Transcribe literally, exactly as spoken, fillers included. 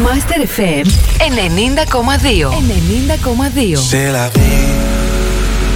Master εφ εμ ενενήντα κόμμα δύο. ενενήντα κόμμα δύο. C'est la vie.